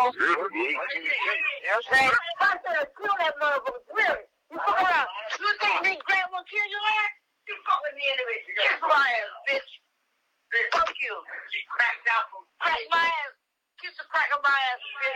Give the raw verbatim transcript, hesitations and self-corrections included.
You know what I'm saying? I said, kill that motherfucker, really. You fuck around. You think me Grant will kill your ass? You fuck with me anyway. Kiss my ass, bitch. Fuck you. She cracked out from crack my ass. Kiss the crack of my ass, bitch.